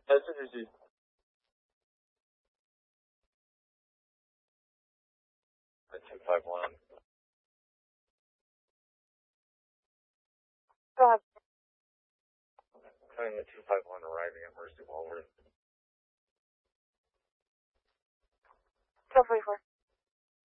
是。At 251. Go ahead. Calling the 251 arriving at Mercy Walworth. 1244.